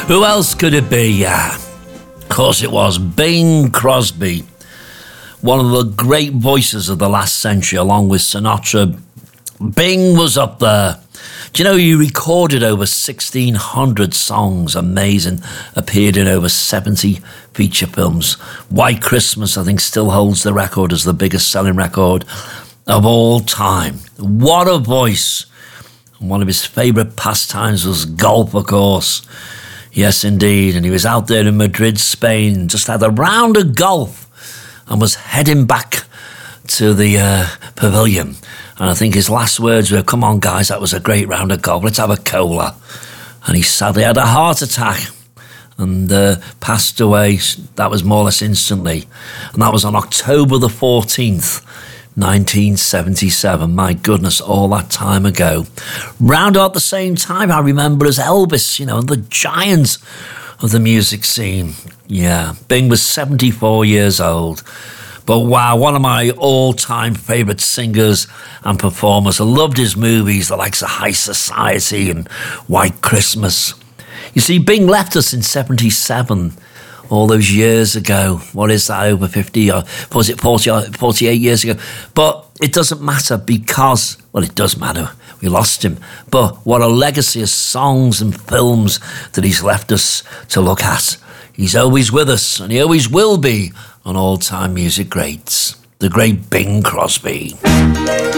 Who else could it be? Yeah, of course it was Bing Crosby, one of the great voices of the last century, along with Sinatra. Bing was up there. Do you know he recorded over 1,600 songs? Amazing. Appeared in over 70 feature films. White Christmas, I think, still holds the record as the biggest selling record of all time. What a voice. And one of his favourite pastimes was golf, of course. Yes, indeed. And he was out there in Madrid, Spain, just had a round of golf and was heading back to the pavilion. And I think his last words were, "Come on, guys, that was a great round of golf. Let's have a cola." And he sadly had a heart attack and passed away. That was more or less instantly. And that was on October the 14th, 1977. My goodness, all that time ago. Round about the same time, I remember, as Elvis, you know, the giant of the music scene. Yeah, Bing was 74 years old. But wow, one of my all-time favourite singers and performers. I loved his movies, the likes of High Society and White Christmas. You see, Bing left us in 77, all those years ago. What is that, over 50, or was it 40, 48 years ago? But it doesn't matter because, well, it does matter. We lost him. But what a legacy of songs and films that he's left us to look at. He's always with us, and he always will be on all-time music greats. The great Bing Crosby.